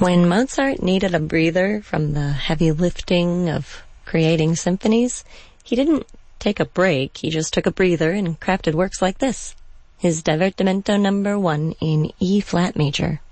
When Mozart needed a breather from the heavy lifting of creating symphonies, he didn't take a break, he just took a breather and crafted works like this. His Divertimento No. 1 in E-flat major.